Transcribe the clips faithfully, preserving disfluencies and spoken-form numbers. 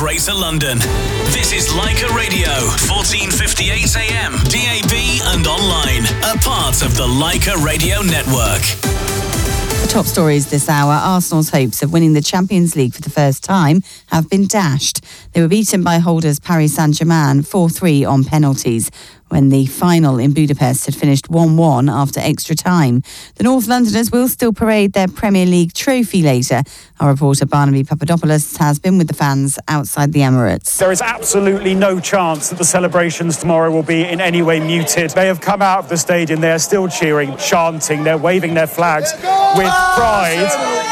Greater London. This is Leica Radio, fourteen fifty-eight A M, D A B and online. A part of the Leica Radio Network. The top stories this hour. Arsenal's hopes of winning the Champions League for the first time have been dashed. They were beaten by holders Paris Saint-Germain four three on penalties, when the final in Budapest had finished one one after extra time. The North Londoners will still parade their Premier League trophy later. Our reporter Barnaby Papadopoulos has been with the fans outside the Emirates. There is absolutely no chance that the celebrations tomorrow will be in any way muted. They have come out of the stadium, they are still cheering, chanting, they're waving their flags with pride.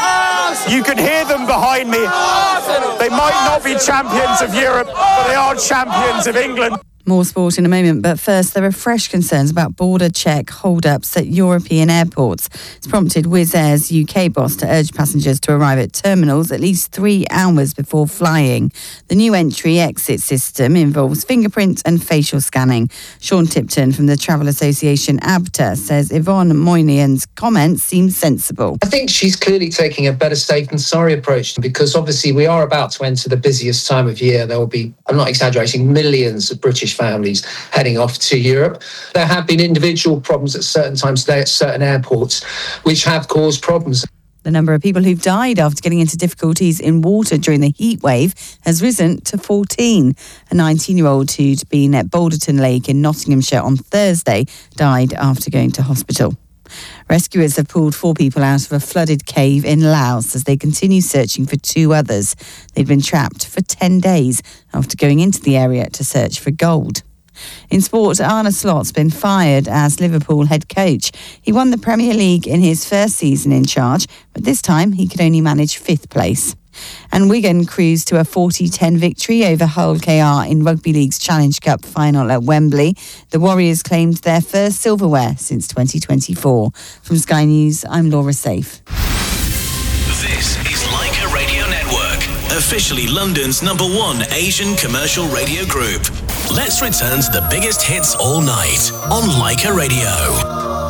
You can hear them behind me. They might not be champions of Europe, but they are champions of England. More sport in a moment, but first there are fresh concerns about border check hold-ups at European airports. It's prompted Wizz Air's U K boss to urge passengers to arrive at terminals at least three hours before flying. The new entry-exit system involves fingerprint and facial scanning. Sean Tipton from the Travel Association ABTA says Yvonne Moynihan's comments seem sensible. I think she's clearly taking a better safe than sorry approach, because obviously we are about to enter the busiest time of year. There will be, I'm not exaggerating, millions of British families heading off to Europe. There have been individual problems at certain times today at certain airports which have caused problems. The number of people who've died after getting into difficulties in water during the heat wave has risen to fourteen. A nineteen-year-old who'd been at Boulderton Lake in Nottinghamshire on Thursday died after going to hospital. Rescuers have pulled four people out of a flooded cave in Laos as they continue searching for two others. They'd been trapped for ten days after going into the area to search for gold. In sport, Arne Slot's been fired as Liverpool head coach. He won the Premier League in his first season in charge, but this time he could only manage fifth place. And Wigan cruised to a forty ten victory over Hull K R in Rugby League's Challenge Cup final at Wembley. The Warriors claimed their first silverware since twenty twenty-four. From Sky News, I'm Laura Safe. This is Leica Radio Network, officially London's number one Asian commercial radio group. Let's return to the biggest hits all night on Leica Radio.